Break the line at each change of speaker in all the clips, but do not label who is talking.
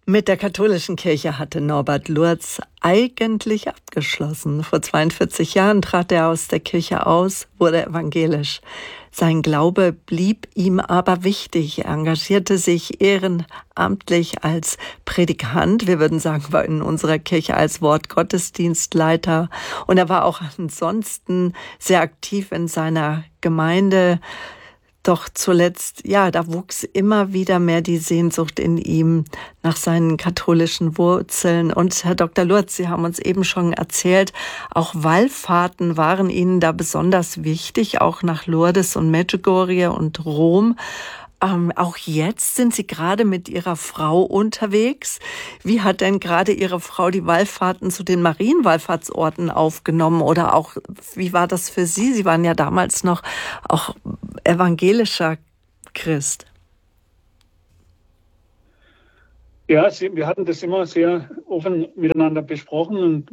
Mit der katholischen Kirche hatte Norbert Lurz eigentlich abgeschlossen. Vor 42 Jahren trat er aus der Kirche aus, wurde evangelisch. Sein Glaube blieb ihm aber wichtig. Er engagierte sich ehrenamtlich als Predikant. Wir würden sagen, war in unserer Kirche als Wortgottesdienstleiter. Und er war auch ansonsten sehr aktiv in seiner Gemeinde. Doch zuletzt, da wuchs immer wieder mehr die Sehnsucht in ihm nach seinen katholischen Wurzeln. Und Herr Dr. Lurz, Sie haben uns eben schon erzählt, auch Wallfahrten waren Ihnen da besonders wichtig, auch nach Lourdes und Medjugorje und Rom. Auch jetzt sind Sie gerade mit Ihrer Frau unterwegs. Wie hat denn gerade Ihre Frau die Wallfahrten zu den Marienwallfahrtsorten aufgenommen? Oder auch, wie war das für Sie? Sie waren ja damals noch auch evangelischer Christ.
Ja, wir hatten das immer sehr offen miteinander besprochen. Und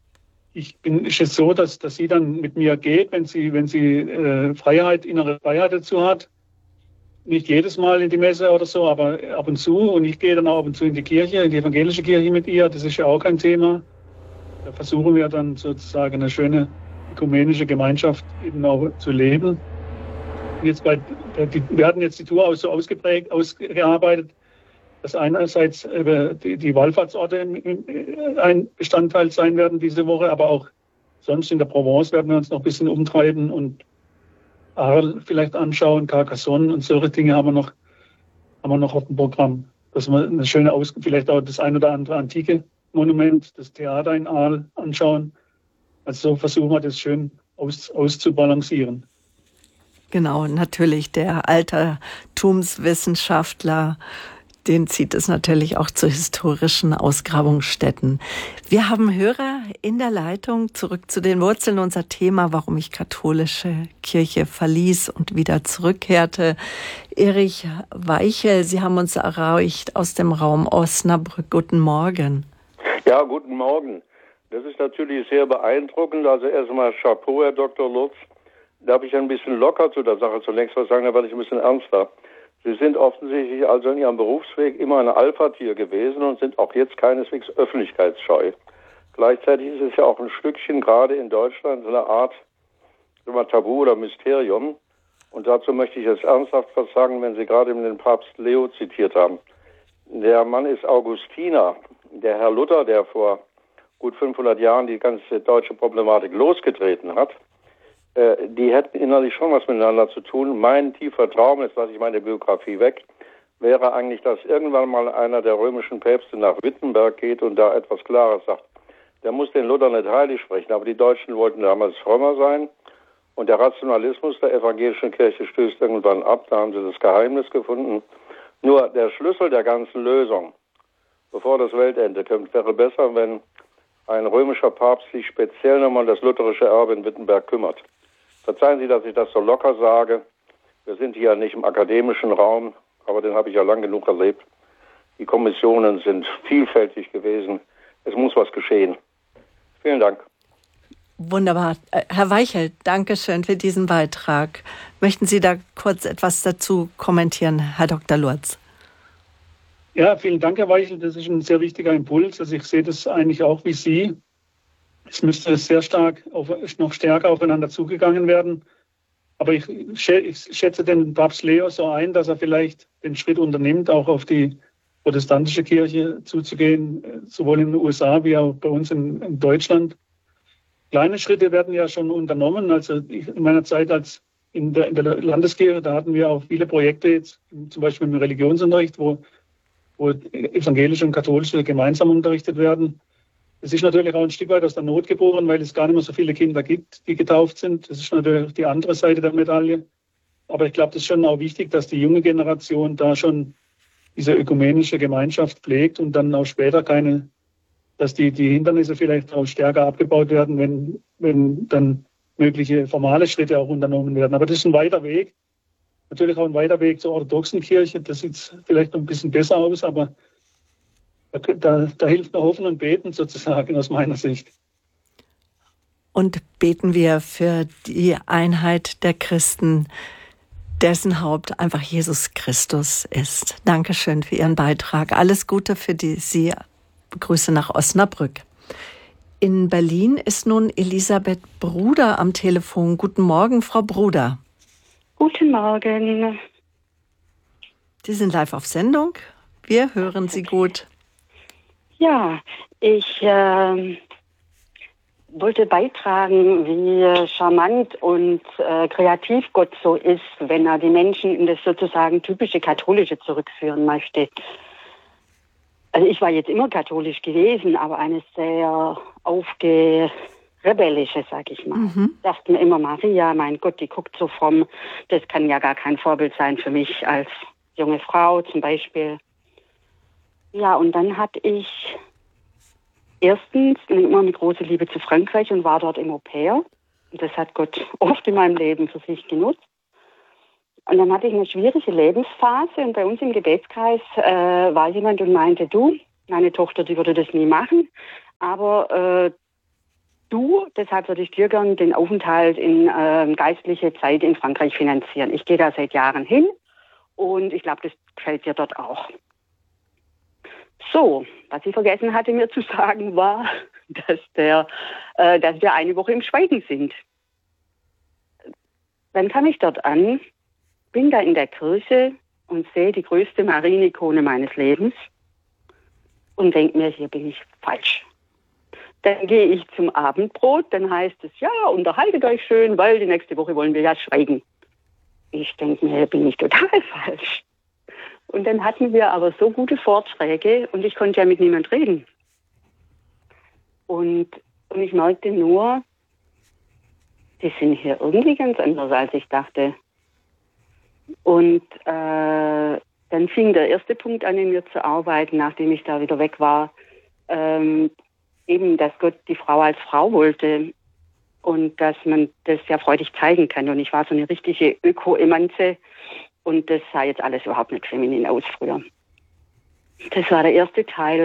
ist es so, dass sie dann mit mir geht, wenn sie innere Freiheit dazu hat. Nicht jedes Mal in die Messe oder so, aber ab und zu. Und ich gehe dann auch ab und zu in die Kirche, in die evangelische Kirche mit ihr. Das ist ja auch kein Thema. Da versuchen wir dann sozusagen eine schöne ökumenische Gemeinschaft eben auch zu leben. Und jetzt wir hatten jetzt die Tour auch so ausgearbeitet, dass einerseits die Wallfahrtsorte ein Bestandteil sein werden diese Woche, aber auch sonst in der Provence werden wir uns noch ein bisschen umtreiben und Arles vielleicht anschauen, Carcassonne und solche Dinge haben wir noch auf dem Programm. Dass wir eine schöne vielleicht auch das ein oder andere antike Monument, das Theater in Arles anschauen. Also so versuchen wir das schön auszubalancieren.
Genau, natürlich der Altertumswissenschaftler, den zieht es natürlich auch zu historischen Ausgrabungsstätten. Wir haben Hörer in der Leitung. Zurück zu den Wurzeln, unser Thema, warum ich katholische Kirche verließ und wieder zurückkehrte. Erich Weichel, Sie haben uns erreicht aus dem Raum Osnabrück. Guten Morgen.
Ja, guten Morgen. Das ist natürlich sehr beeindruckend. Also erstmal Chapeau, Herr Dr. Lurz. Darf ich ein bisschen locker zu der Sache zunächst was sagen, da werde ich ein bisschen ernster. Sie sind offensichtlich also in Ihrem Berufsweg immer ein Alpha-Tier gewesen und sind auch jetzt keineswegs öffentlichkeitsscheu. Gleichzeitig ist es ja auch ein Stückchen gerade in Deutschland so eine Art Tabu oder Mysterium. Und dazu möchte ich jetzt ernsthaft was sagen, wenn Sie gerade den Papst Leo zitiert haben. Der Mann ist Augustiner. Der Herr Luther, der vor gut 500 Jahren die ganze deutsche Problematik losgetreten hat, die hätten innerlich schon was miteinander zu tun. Mein tiefer Traum, jetzt lasse ich meine Biografie weg, wäre eigentlich, dass irgendwann mal einer der römischen Päpste nach Wittenberg geht und da etwas Klares sagt. Der muss den Luther nicht heilig sprechen, aber die Deutschen wollten damals frömmer sein und der Rationalismus der evangelischen Kirche stößt irgendwann ab. Da haben sie das Geheimnis gefunden. Nur der Schlüssel der ganzen Lösung, bevor das Weltende kommt, wäre besser, wenn ein römischer Papst sich speziell nochmal um das lutherische Erbe in Wittenberg kümmert. Verzeihen Sie, dass ich das so locker sage. Wir sind hier nicht im akademischen Raum, aber den habe ich ja lang genug erlebt. Die Kommissionen sind vielfältig gewesen. Es muss was geschehen. Vielen Dank.
Wunderbar. Herr Weichel, danke schön für diesen Beitrag. Möchten Sie da kurz etwas dazu kommentieren, Herr Dr. Lurz?
Ja, vielen Dank, Herr Weichel. Das ist ein sehr wichtiger Impuls. Also ich sehe das eigentlich auch wie Sie. Es müsste sehr stark, noch stärker aufeinander zugegangen werden. Aber ich schätze den Papst Leo so ein, dass er vielleicht den Schritt unternimmt, auch auf die protestantische Kirche zuzugehen, sowohl in den USA wie auch bei uns in Deutschland. Kleine Schritte werden ja schon unternommen. Also in meiner Zeit als in der Landeskirche, da hatten wir auch viele Projekte, jetzt, zum Beispiel im Religionsunterricht, wo evangelische und katholische gemeinsam unterrichtet werden. Es ist natürlich auch ein Stück weit aus der Not geboren, weil es gar nicht mehr so viele Kinder gibt, die getauft sind. Das ist natürlich die andere Seite der Medaille. Aber ich glaube, das ist schon auch wichtig, dass die junge Generation da schon diese ökumenische Gemeinschaft pflegt und dann auch später dass die Hindernisse vielleicht auch stärker abgebaut werden, wenn dann mögliche formale Schritte auch unternommen werden. Aber das ist ein weiter Weg. Natürlich auch ein weiter Weg zur orthodoxen Kirche. Das sieht vielleicht noch ein bisschen besser aus, aber da hilft nur Hoffen und Beten sozusagen aus meiner Sicht.
Und beten wir für die Einheit der Christen, dessen Haupt einfach Jesus Christus ist. Dankeschön für Ihren Beitrag. Alles Gute für Sie. Grüße nach Osnabrück. In Berlin ist nun Elisabeth Bruder am Telefon. Guten Morgen, Frau Bruder.
Guten Morgen.
Sie sind live auf Sendung. Wir hören Sie gut.
Ja, ich wollte beitragen, wie charmant und kreativ Gott so ist, wenn er die Menschen in das sozusagen typische Katholische zurückführen möchte. Also ich war jetzt immer katholisch gewesen, aber eine sehr rebellische, sag ich mal. Dachte mir immer, Maria, mein Gott, die guckt so fromm. Das kann ja gar kein Vorbild sein für mich als junge Frau zum Beispiel. Ja, und dann hatte ich erstens immer eine große Liebe zu Frankreich und war dort im Au-pair. Und das hat Gott oft in meinem Leben für sich genutzt. Und dann hatte ich eine schwierige Lebensphase und bei uns im Gebetskreis war jemand und meinte, du, meine Tochter, die würde das nie machen, aber deshalb würde ich dir gern den Aufenthalt in geistliche Zeit in Frankreich finanzieren. Ich gehe da seit Jahren hin und ich glaube, das gefällt dir dort auch. So, was ich vergessen hatte mir zu sagen war, dass wir eine Woche im Schweigen sind. Dann kam ich dort an, bin da in der Kirche und sehe die größte Marienikone meines Lebens und denke mir, hier bin ich falsch. Dann gehe ich zum Abendbrot, dann heißt es, ja, unterhaltet euch schön, weil die nächste Woche wollen wir ja schweigen. Ich denke mir, hier bin ich total falsch. Und dann hatten wir aber so gute Vorträge und ich konnte ja mit niemand reden. Und ich merkte nur, die sind hier irgendwie ganz anders, als ich dachte. Und dann fing der erste Punkt an, in mir zu arbeiten, nachdem ich da wieder weg war. Eben, dass Gott die Frau als Frau wollte und dass man das ja freudig zeigen kann. Und ich war so eine richtige Öko-Emanze. Und das sah jetzt alles überhaupt nicht feminin aus früher. Das war der erste Teil.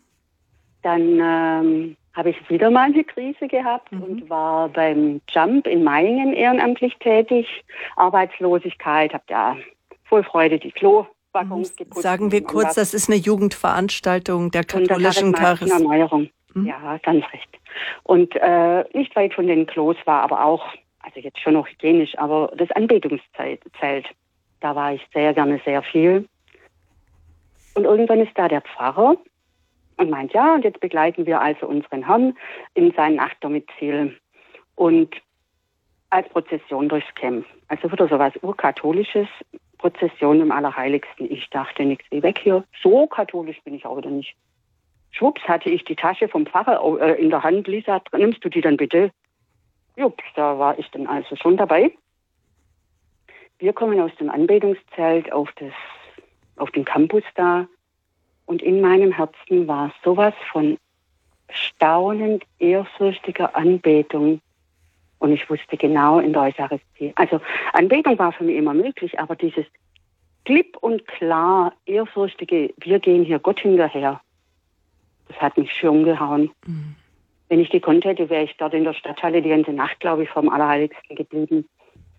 Dann habe ich wieder mal eine Krise gehabt und war beim Jump in Meiningen ehrenamtlich tätig. Arbeitslosigkeit, habe da voll Freude die Klowaggons geputzt.
Sagen wir kurz, das ist eine Jugendveranstaltung der katholischen
Erneuerung. Ja, ganz recht. Und nicht weit von den Klos war aber auch, also jetzt schon noch hygienisch, aber das Anbetungszelt. Da war ich sehr gerne sehr viel. Und irgendwann ist da der Pfarrer und meint, ja, und jetzt begleiten wir also unseren Herrn in sein Nachtdomizil und als Prozession durchs Camp. Also wieder so was urkatholisches, Prozession im Allerheiligsten. Ich dachte, nichts wie weg hier. So katholisch bin ich auch wieder nicht. Schwupps, hatte ich die Tasche vom Pfarrer in der Hand. Lisa, nimmst du die dann bitte? Jups, da war ich dann also schon dabei. Wir kommen aus dem Anbetungszelt auf den Campus da und in meinem Herzen war sowas von staunend ehrfürchtiger Anbetung und ich wusste genau in der Eucharistie. Also Anbetung war für mich immer möglich, aber dieses klipp und klar ehrfürchtige, wir gehen hier Gott hinterher, das hat mich schon umgehauen. Wenn ich gekonnt hätte, wäre ich dort in der Stadthalle die ganze Nacht, glaube ich, vom Allerheiligsten geblieben.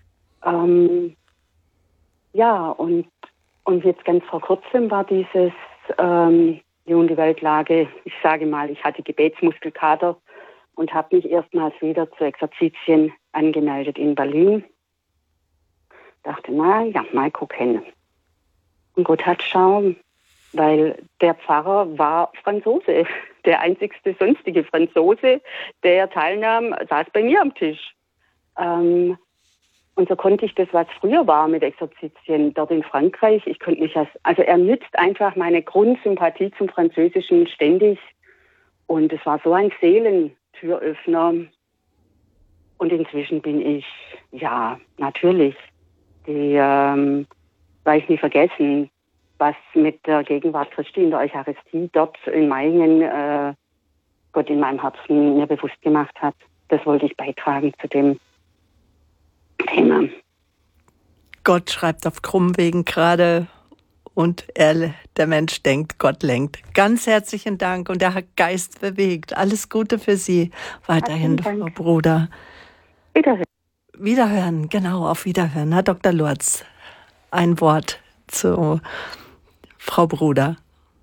Ja, und jetzt ganz vor kurzem war dieses die Weltlage, ich sage mal, ich hatte Gebetsmuskelkater und habe mich erstmals wieder zu Exerzitien angemeldet in Berlin. Dachte, mal gucken. Und Gott hat Schaum, weil der Pfarrer war Franzose, der einzigste sonstige Franzose, der teilnahm, saß bei mir am Tisch. Und so konnte ich das, was früher war mit Exerzitien dort in Frankreich, ich konnte mich also er nützt einfach meine Grundsympathie zum Französischen ständig. Und es war so ein Seelentüröffner. Und inzwischen bin ich, ja, natürlich, werde ich nie vergessen, was mit der Gegenwart Christi in der Eucharistie dort in Meiningen Gott in meinem Herzen mir bewusst gemacht hat. Das wollte ich beitragen zu dem Thema.
Gott schreibt auf krummen Wegen gerade und der Mensch denkt, Gott lenkt. Ganz herzlichen Dank und der Geist bewegt. Alles Gute für Sie weiterhin, Frau Bruder.
Wiederhören.
Wiederhören, genau, auf Wiederhören, Herr Dr. Lurz. ein Wort zu Frau Bruder.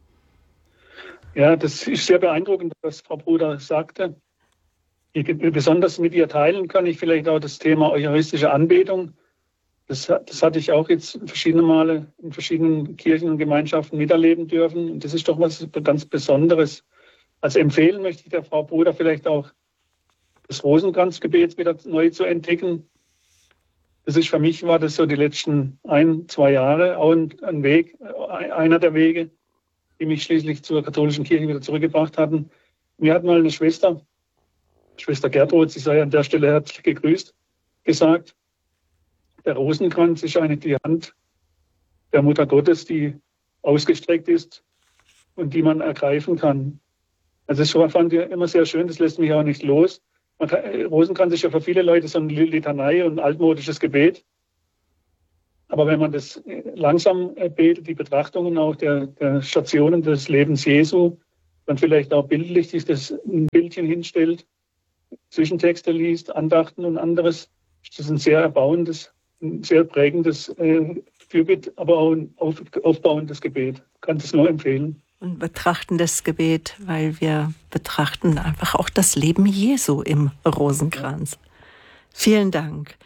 Ja, das ist sehr beeindruckend, was Frau Bruder sagte. Besonders mit ihr teilen kann ich vielleicht auch das Thema eucharistische Anbetung. Das hatte ich auch jetzt verschiedene Male in verschiedenen Kirchen und Gemeinschaften miterleben dürfen. Und das ist doch was ganz Besonderes. Also empfehlen möchte ich der Frau Bruder vielleicht auch, das Rosenkranzgebet wieder neu zu entdecken. Das ist für mich, war das so die letzten 1-2 Jahre auch ein Weg, einer der Wege, die mich schließlich zur katholischen Kirche wieder zurückgebracht hatten. Mir hat mal eine Schwester Gertrud, sie sei an der Stelle herzlich gegrüßt, gesagt, der Rosenkranz ist eigentlich die Hand der Mutter Gottes, die ausgestreckt ist und die man ergreifen kann. Also das fand ich immer sehr schön, das lässt mich auch nicht los. Rosenkranz ist ja für viele Leute so eine Litanei und ein altmodisches Gebet. Aber wenn man das langsam betet, die Betrachtungen auch der Stationen des Lebens Jesu, dann vielleicht auch bildlich sich das ein Bildchen hinstellt, Zwischentexte liest, Andachten und anderes, ist das ein sehr erbauendes, ein sehr prägendes Fürbitte, aber auch ein aufbauendes Gebet. Ich kann das nur empfehlen.
Und betrachtendes Gebet, weil wir betrachten einfach auch das Leben Jesu im Rosenkranz. Vielen Dank.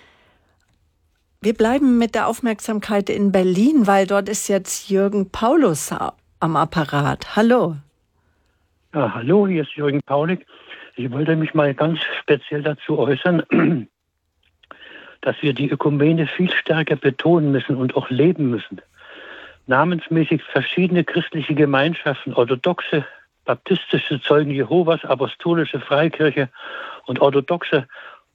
Wir bleiben mit der Aufmerksamkeit in Berlin, weil dort ist jetzt Jürgen Paulus am Apparat. Hallo.
Ja, hallo, hier ist Jürgen Paulik. Ich wollte mich mal ganz speziell dazu äußern, dass wir die Ökumene viel stärker betonen müssen und auch leben müssen. Namensmäßig verschiedene christliche Gemeinschaften, orthodoxe, baptistische Zeugen Jehovas, apostolische Freikirche und orthodoxe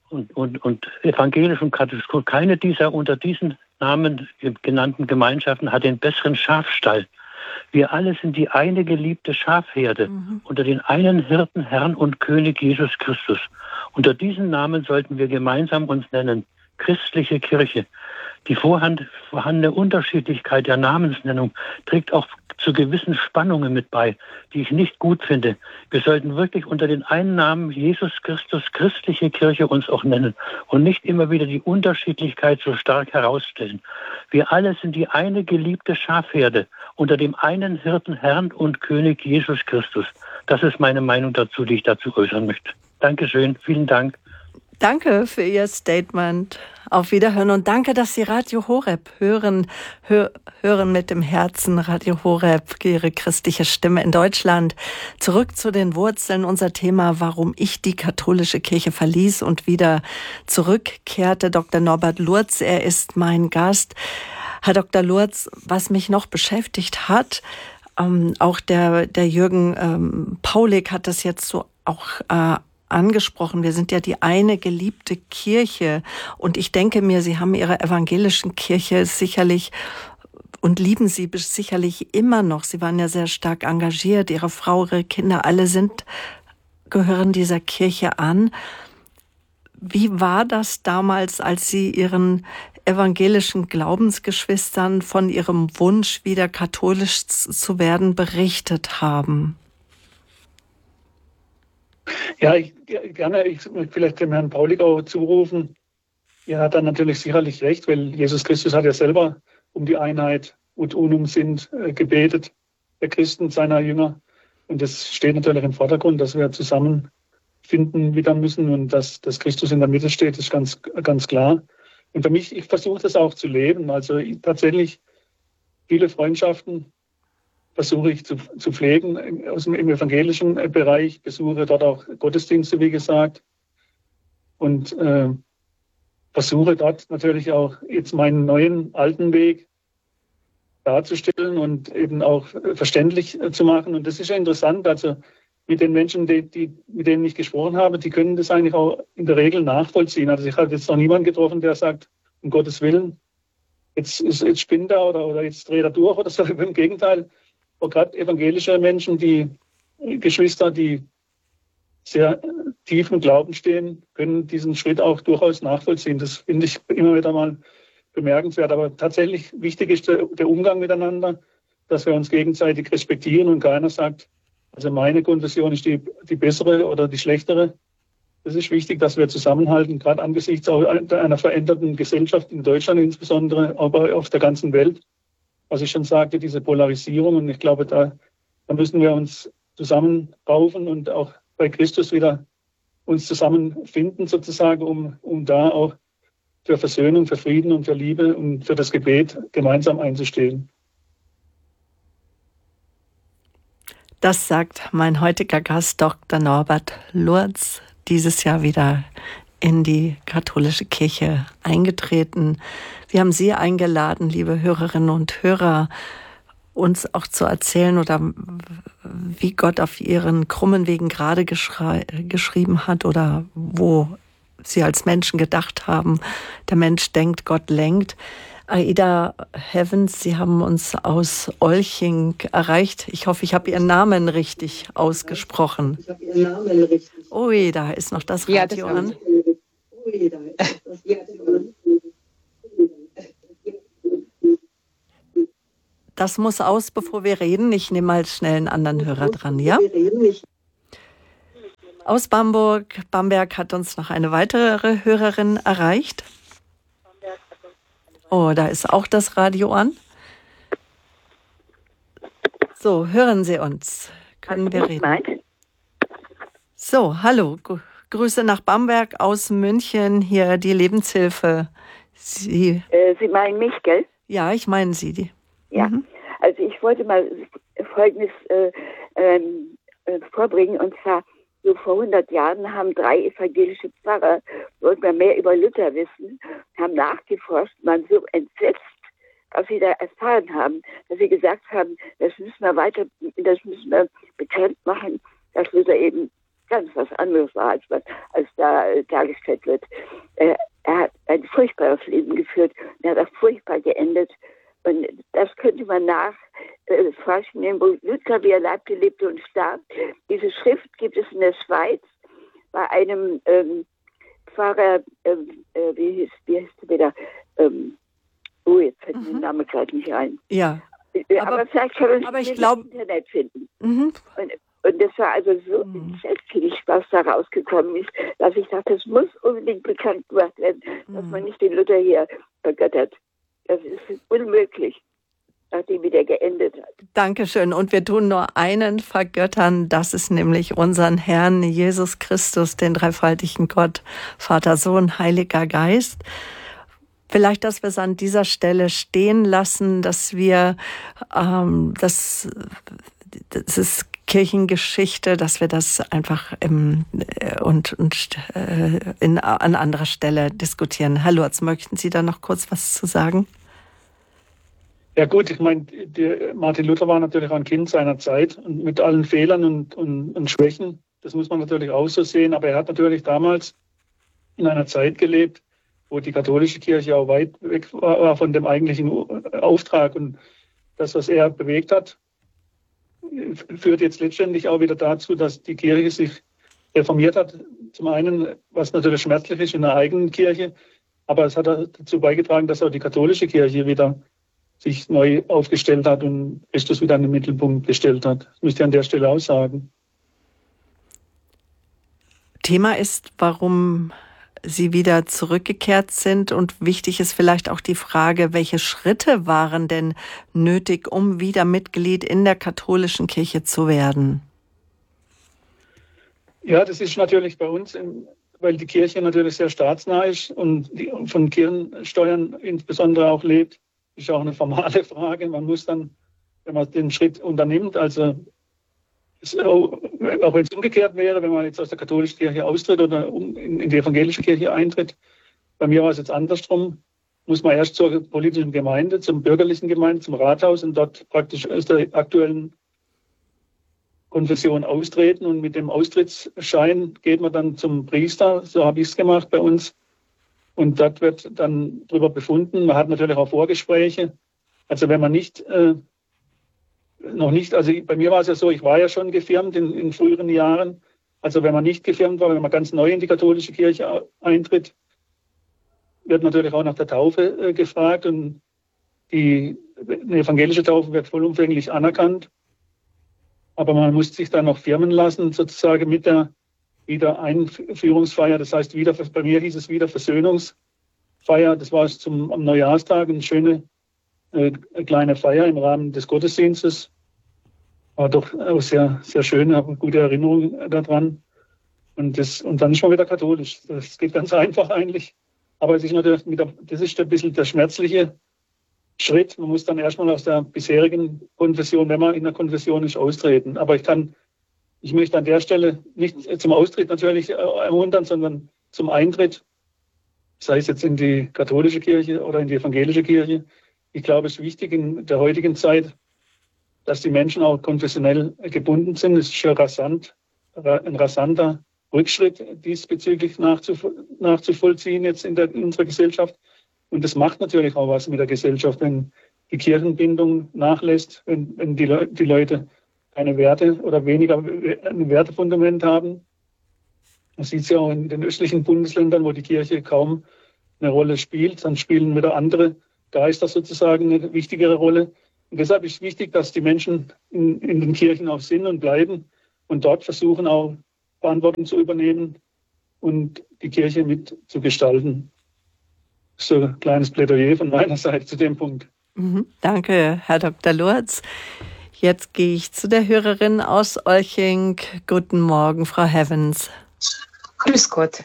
und evangelisch und katholisch. Keine dieser unter diesen Namen genannten Gemeinschaften hat den besseren Schafstall. Wir alle sind die eine geliebte Schafherde unter den einen Hirten, Herrn und König Jesus Christus. Unter diesen Namen sollten wir gemeinsam uns nennen. Christliche Kirche. Die vorhandene Unterschiedlichkeit der Namensnennung trägt auch zu gewissen Spannungen mit bei, die ich nicht gut finde. Wir sollten wirklich unter den einen Namen Jesus Christus christliche Kirche uns auch nennen und nicht immer wieder die Unterschiedlichkeit so stark herausstellen. Wir alle sind die eine geliebte Schafherde unter dem einen Hirten, Herrn und König Jesus Christus. Das ist meine Meinung dazu, die ich dazu äußern möchte. Dankeschön, vielen Dank.
Danke für Ihr Statement. Auf Wiederhören und danke, dass Sie Radio Horeb hören mit dem Herzen. Radio Horeb, Ihre christliche Stimme in Deutschland. Zurück zu den Wurzeln. Unser Thema, warum ich die katholische Kirche verließ und wieder zurückkehrte. Dr. Norbert Lurz, er ist mein Gast. Herr Dr. Lurz, was mich noch beschäftigt hat, auch der Jürgen Paulik hat das jetzt so auch angesprochen. Wir sind ja die eine geliebte Kirche und ich denke mir, Sie haben Ihre evangelischen Kirche sicherlich und lieben sie sicherlich immer noch. Sie waren ja sehr stark engagiert. Ihre Frau, Ihre Kinder, alle gehören dieser Kirche an. Wie war das damals, als Sie Ihren evangelischen Glaubensgeschwistern von Ihrem Wunsch, wieder katholisch zu werden, berichtet haben?
Ja, gerne. Ich möchte vielleicht dem Herrn Paulik auch zurufen. Er hat dann natürlich sicherlich recht, weil Jesus Christus hat ja selber um die Einheit und unum sind gebetet, der Christen, seiner Jünger. Und das steht natürlich im Vordergrund, dass wir zusammenfinden wieder müssen und dass Christus in der Mitte steht, ist ganz, ganz klar. Und für mich, ich versuche das auch zu leben. Also tatsächlich viele Freundschaften versuche ich zu pflegen im evangelischen Bereich, besuche dort auch Gottesdienste, wie gesagt, und versuche dort natürlich auch jetzt meinen neuen, alten Weg darzustellen und eben auch verständlich zu machen. Und das ist ja interessant, also mit den Menschen, mit denen ich gesprochen habe, die können das eigentlich auch in der Regel nachvollziehen. Also ich habe jetzt noch niemanden getroffen, der sagt, um Gottes Willen, jetzt spinnt er oder jetzt dreht er durch oder so. Im Gegenteil, auch gerade evangelische Menschen, die Geschwister, die sehr tief im Glauben stehen, können diesen Schritt auch durchaus nachvollziehen. Das finde ich immer wieder mal bemerkenswert. Aber tatsächlich wichtig ist der Umgang miteinander, dass wir uns gegenseitig respektieren und keiner sagt, also meine Konfession ist die bessere oder die schlechtere. Es ist wichtig, dass wir zusammenhalten, gerade angesichts auch einer veränderten Gesellschaft in Deutschland insbesondere, aber auf der ganzen Welt. Was ich schon sagte, diese Polarisierung. Und ich glaube, da müssen wir uns zusammenraufen und auch bei Christus wieder uns zusammenfinden sozusagen, um da auch für Versöhnung, für Frieden und für Liebe und für das Gebet gemeinsam einzustehen.
Das sagt mein heutiger Gast, Dr. Norbert Lurz, dieses Jahr wieder in die katholische Kirche eingetreten. Wir haben Sie eingeladen, liebe Hörerinnen und Hörer, uns auch zu erzählen oder wie Gott auf Ihren krummen Wegen gerade geschrieben hat oder wo Sie als Menschen gedacht haben, der Mensch denkt, Gott lenkt. Aida Heavens, Sie haben uns aus Olching erreicht. Ich hoffe, ich habe Ihren Namen richtig ausgesprochen. Ui, da ist noch das Radio an. Das muss aus, bevor wir reden. Ich nehme mal schnell einen anderen Hörer dran, ja? Aus Bamberg hat uns noch eine weitere Hörerin erreicht. Oh, da ist auch das Radio an. So, hören Sie uns. Können wir reden? So, hallo. Grüße nach Bamberg aus München. Hier die Lebenshilfe.
Sie meinen mich, gell?
Ja, ich meine Sie.
Ja, also ich wollte mal Folgendes vorbringen. Und zwar, so vor 100 Jahren haben 3 evangelische Pfarrer, wollten wir mehr über Luther wissen, haben nachgeforscht, waren so entsetzt, was sie da erfahren haben, dass sie gesagt haben, das müssen wir bekannt machen, dass Luther eben ganz was anderes war, als da dargestellt wird. Er hat ein furchtbares Leben geführt und er hat auch furchtbar geendet. Und das könnte man nachforschen, wo Luther, wie er lebte, lebte und starb. Diese Schrift gibt es in der Schweiz bei einem Pfarrer, wie hieß der wieder? Jetzt fällt mir der Name gerade nicht ein.
Ja.
Aber vielleicht kann man es im Internet finden. Und das war also so entsetzlich, was da rausgekommen ist, dass ich dachte, das muss unbedingt bekannt gemacht werden, dass man nicht den Luther hier vergöttert. Das ist unmöglich, nachdem er geendet hat.
Dankeschön. Und wir tun nur einen vergöttern, das ist nämlich unseren Herrn Jesus Christus, den dreifaltigen Gott, Vater, Sohn, Heiliger Geist. Vielleicht, dass wir es an dieser Stelle stehen lassen, dass wir, das ist Kirchengeschichte, dass wir das einfach an anderer Stelle diskutieren. Herr Lurz, möchten Sie da noch kurz was zu sagen?
Ja gut, ich meine, Martin Luther war natürlich ein Kind seiner Zeit und mit allen Fehlern und Schwächen. Das muss man natürlich auch so sehen. Aber er hat natürlich damals in einer Zeit gelebt, wo die katholische Kirche auch weit weg war von dem eigentlichen Auftrag. Und das, was er bewegt hat, führt jetzt letztendlich auch wieder dazu, dass die Kirche sich reformiert hat. Zum einen, was natürlich schmerzlich ist in der eigenen Kirche, aber es hat dazu beigetragen, dass auch die katholische Kirche wieder sich neu aufgestellt hat und Christus wieder in den Mittelpunkt gestellt hat. Das müsste ich an der Stelle auch sagen.
Thema ist, warum Sie wieder zurückgekehrt sind, und wichtig ist vielleicht auch die Frage, welche Schritte waren denn nötig, um wieder Mitglied in der katholischen Kirche zu werden?
Ja, das ist natürlich bei uns, weil die Kirche natürlich sehr staatsnah ist und von Kirchensteuern insbesondere auch lebt, ist auch eine formale Frage. Man muss dann, wenn man den Schritt unternimmt, also auch wenn es umgekehrt wäre, wenn man jetzt aus der katholischen Kirche austritt oder in die evangelische Kirche eintritt, bei mir war es jetzt andersrum, muss man erst zur politischen Gemeinde, zum bürgerlichen Gemeinde, zum Rathaus und dort praktisch aus der aktuellen Konfession austreten, und mit dem Austrittsschein geht man dann zum Priester, so habe ich es gemacht bei uns, und dort wird dann darüber befunden. Man hat natürlich auch Vorgespräche, also wenn man noch nicht, also bei mir war es ja so, ich war ja schon gefirmt in früheren Jahren. Also wenn man nicht gefirmt war, wenn man ganz neu in die katholische Kirche eintritt, wird natürlich auch nach der Taufe gefragt, und eine evangelische Taufe wird vollumfänglich anerkannt. Aber man muss sich dann noch firmen lassen, sozusagen mit der Wiedereinführungsfeier. Das heißt, bei mir hieß es Wiederversöhnungsfeier. Das war am Neujahrstag eine schöne kleine Feier im Rahmen des Gottesdienstes. War doch auch sehr, sehr schön, habe eine gute Erinnerung daran. Und dann ist man wieder katholisch. Das geht ganz einfach eigentlich. Aber das ist ein bisschen der schmerzliche Schritt. Man muss dann erstmal aus der bisherigen Konfession, wenn man in der Konfession ist, austreten. Aber ich möchte an der Stelle nicht zum Austritt natürlich ermuntern, sondern zum Eintritt, sei es jetzt in die katholische Kirche oder in die evangelische Kirche. Ich glaube, es ist wichtig in der heutigen Zeit, dass die Menschen auch konfessionell gebunden sind. Es ist ja ein rasanter Rückschritt diesbezüglich nachzuvollziehen jetzt in unserer Gesellschaft. Und das macht natürlich auch was mit der Gesellschaft, wenn die Kirchenbindung nachlässt, wenn die Leute keine Werte oder weniger ein Wertefundament haben. Man sieht es ja auch in den östlichen Bundesländern, wo die Kirche kaum eine Rolle spielt. Dann spielen wieder andere Geister sozusagen eine wichtigere Rolle. Und deshalb ist es wichtig, dass die Menschen in den Kirchen auch sind und bleiben und dort versuchen auch Verantwortung zu übernehmen und die Kirche mitzugestalten. So ein kleines Plädoyer von meiner Seite zu dem Punkt.
Danke, Herr Dr. Lurz. Jetzt gehe ich zu der Hörerin aus Olching. Guten Morgen, Frau Heavens.
Grüß Gott.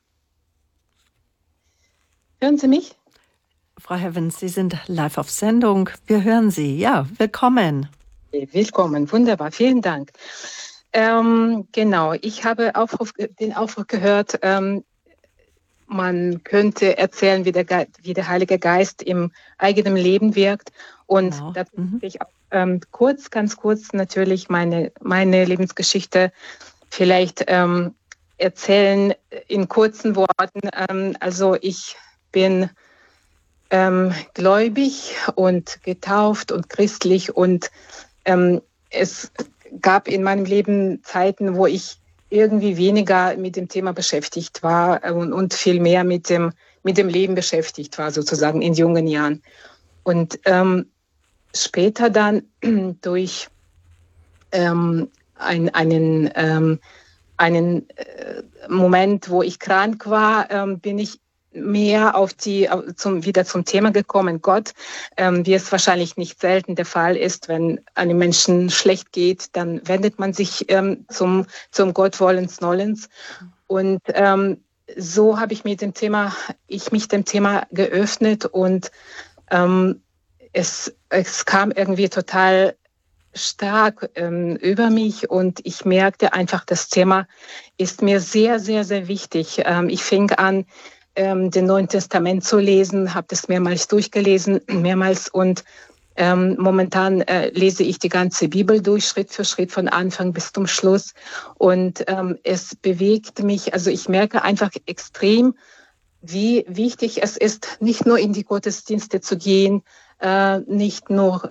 Hören Sie mich?
Frau Heavens, Sie sind live auf Sendung. Wir hören Sie. Ja, willkommen.
Willkommen, wunderbar. Vielen Dank. Genau, ich habe den Aufruf gehört, man könnte erzählen, wie der Heilige Geist im eigenen Leben wirkt. Und genau. Da will ich auch ganz kurz natürlich meine Lebensgeschichte vielleicht erzählen in kurzen Worten. Also ich bin gläubig und getauft und christlich und es gab in meinem Leben Zeiten, wo ich irgendwie weniger mit dem Thema beschäftigt war und viel mehr mit dem Leben beschäftigt war, sozusagen in jungen Jahren. Und später dann durch einen Moment, wo ich krank war, bin ich mehr wieder zum Thema gekommen, Gott, wie es wahrscheinlich nicht selten der Fall ist, wenn einem Menschen schlecht geht, dann wendet man sich zum Gott wollens Nollens. Und so habe ich mich dem Thema geöffnet und es kam irgendwie total stark über mich und ich merkte einfach, das Thema ist mir sehr, sehr, sehr wichtig. Ich fing an, den Neuen Testament zu lesen, habe das mehrmals durchgelesen, und momentan lese ich die ganze Bibel durch, Schritt für Schritt, von Anfang bis zum Schluss. Und es bewegt mich, also ich merke einfach extrem, wie wichtig es ist, nicht nur in die Gottesdienste zu gehen, nicht nur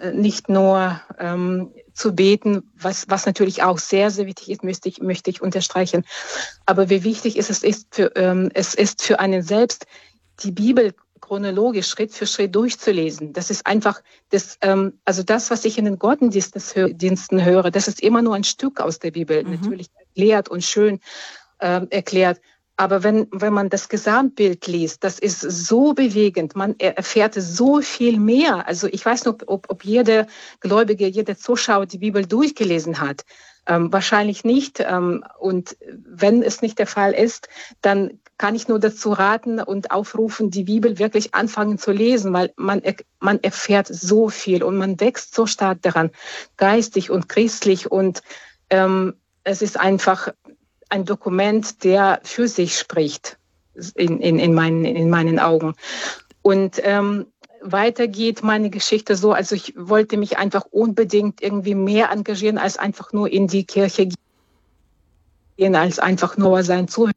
zu beten, was natürlich auch sehr, sehr wichtig ist, möchte ich unterstreichen. Aber wie wichtig es ist für einen selbst, die Bibel chronologisch Schritt für Schritt durchzulesen. Das ist einfach also das, was ich in den Gottesdiensten höre, das ist immer nur ein Stück aus der Bibel, natürlich erklärt und schön erklärt. Aber wenn man das Gesamtbild liest, das ist so bewegend, man erfährt so viel mehr. Also ich weiß nicht, ob jeder Gläubige, jeder Zuschauer die Bibel durchgelesen hat. Wahrscheinlich nicht. Und wenn es nicht der Fall ist, dann kann ich nur dazu raten und aufrufen, die Bibel wirklich anfangen zu lesen, weil man erfährt so viel und man wächst so stark daran, geistig und christlich. Und es ist einfach ein Dokument, der für sich spricht, in meinen Augen. Und weiter geht meine Geschichte so, also ich wollte mich einfach unbedingt irgendwie mehr engagieren, als einfach nur in die Kirche gehen, als einfach nur sein Zuhören.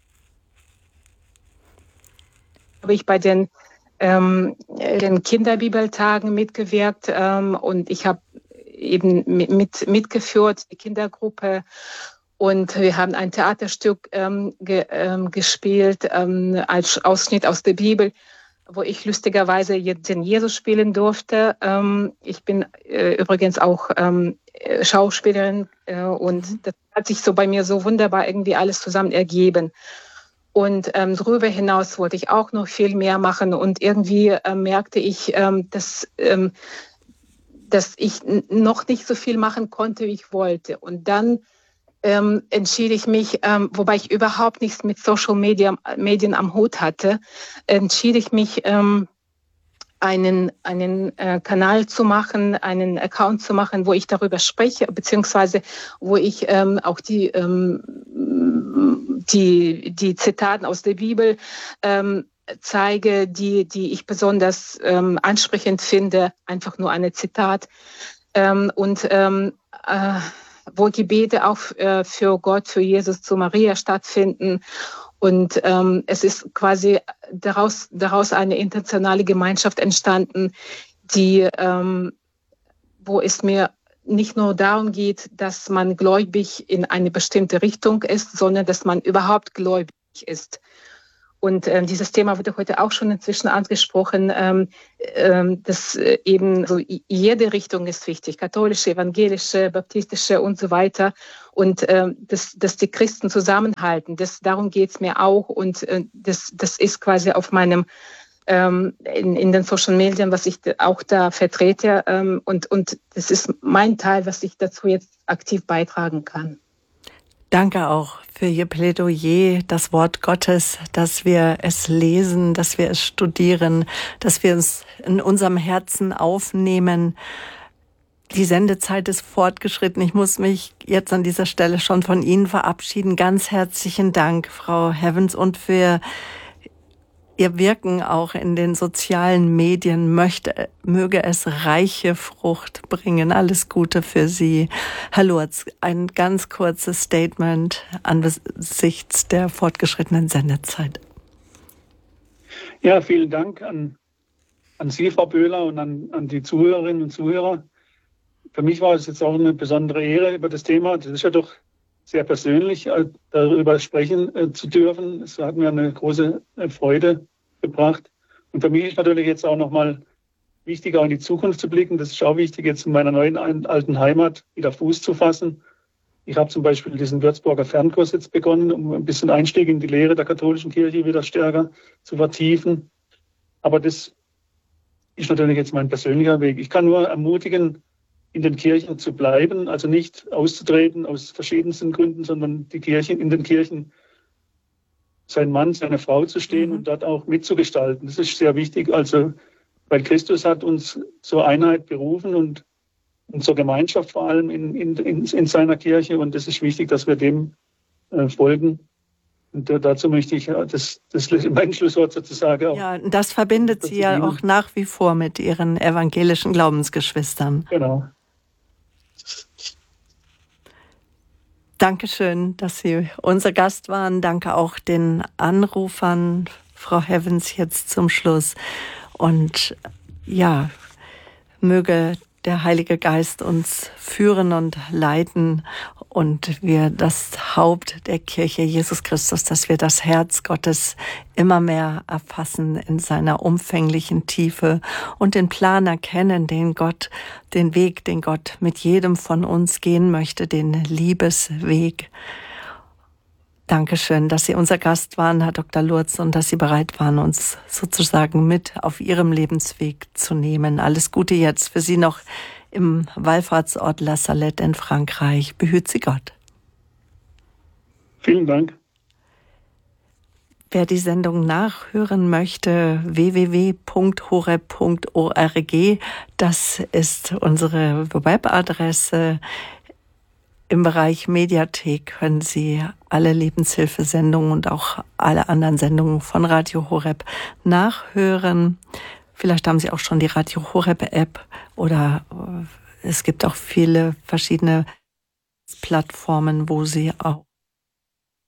Habe ich bei den Kinderbibeltagen mitgewirkt und ich habe eben mitgeführt, die Kindergruppe. Und wir haben ein Theaterstück gespielt als Ausschnitt aus der Bibel, wo ich lustigerweise den Jesus spielen durfte. Ich bin übrigens auch Schauspielerin und das hat sich so bei mir so wunderbar irgendwie alles zusammen ergeben. Und darüber hinaus wollte ich auch noch viel mehr machen und irgendwie merkte ich, dass ich noch nicht so viel machen konnte, wie ich wollte. Und dann entschied ich mich, wobei ich überhaupt nichts mit Social Medien am Hut hatte, entschied ich mich, einen Kanal zu machen, einen Account zu machen, wo ich darüber spreche, beziehungsweise wo ich auch die Zitaten aus der Bibel zeige, die ich besonders ansprechend finde, einfach nur eine Zitat. Wo Gebete auch für Gott, für Jesus, zu Maria stattfinden. Und es ist quasi daraus eine internationale Gemeinschaft entstanden, wo es mir nicht nur darum geht, dass man gläubig in eine bestimmte Richtung ist, sondern dass man überhaupt gläubig ist. Und dieses Thema wurde heute auch schon inzwischen angesprochen, dass eben so jede Richtung ist wichtig, katholische, evangelische, baptistische und so weiter. Und dass die Christen zusammenhalten, darum geht es mir auch. Und das ist quasi auf meinem, in den Social Medien, was ich auch da vertrete. Und das ist mein Teil, was ich dazu jetzt aktiv beitragen kann.
Danke auch für Ihr Plädoyer, das Wort Gottes, dass wir es lesen, dass wir es studieren, dass wir es in unserem Herzen aufnehmen. Die Sendezeit ist fortgeschritten. Ich muss mich jetzt an dieser Stelle schon von Ihnen verabschieden. Ganz herzlichen Dank, Frau Heavens, und für Ihr Wirken auch in den sozialen Medien. Möge es reiche Frucht bringen. Alles Gute für Sie. Herr Lurz, ein ganz kurzes Statement angesichts der fortgeschrittenen Sendezeit.
Ja, vielen Dank an Sie, Frau Böhler, und an die Zuhörerinnen und Zuhörer. Für mich war es jetzt auch eine besondere Ehre, über das Thema, das ist ja doch sehr persönlich, darüber sprechen zu dürfen. Es hat mir eine große Freude gebracht. Und für mich ist natürlich jetzt auch nochmal wichtig, auch in die Zukunft zu blicken. Das ist auch wichtig, jetzt in meiner neuen alten Heimat wieder Fuß zu fassen. Ich habe zum Beispiel diesen Würzburger Fernkurs jetzt begonnen, um ein bisschen Einstieg in die Lehre der katholischen Kirche wieder stärker zu vertiefen. Aber das ist natürlich jetzt mein persönlicher Weg. Ich kann nur ermutigen, in den Kirchen zu bleiben, also nicht auszutreten aus verschiedensten Gründen, sondern in den Kirchen sein Mann, seine Frau zu stehen und dort auch mitzugestalten. Das ist sehr wichtig, also weil Christus hat uns zur Einheit berufen und zur Gemeinschaft vor allem in seiner Kirche, und es ist wichtig, dass wir dem folgen. Und dazu möchte ich mein Schlusswort sozusagen auch.
Ja, das verbindet Sie ja auch nach wie vor mit Ihren evangelischen Glaubensgeschwistern.
Genau.
Dankeschön, dass Sie unser Gast waren. Danke auch den Anrufern, Frau Heavens, jetzt zum Schluss. Und ja, möge der Heilige Geist uns führen und leiten und wir das Haupt der Kirche, Jesus Christus, dass wir das Herz Gottes immer mehr erfassen in seiner umfänglichen Tiefe und den Plan erkennen, den Weg, den Gott mit jedem von uns gehen möchte, den Liebesweg. Dankeschön, dass Sie unser Gast waren, Herr Dr. Lurz, und dass Sie bereit waren, uns sozusagen mit auf Ihrem Lebensweg zu nehmen. Alles Gute jetzt für Sie noch im Wallfahrtsort La Salette in Frankreich. Behüt Sie Gott.
Vielen Dank.
Wer die Sendung nachhören möchte, www.horeb.org, das ist unsere Webadresse. Im Bereich Mediathek können Sie alle Lebenshilfesendungen und auch alle anderen Sendungen von Radio Horeb nachhören. Vielleicht haben Sie auch schon die Radio Horeb App oder es gibt auch viele verschiedene Plattformen, wo Sie auch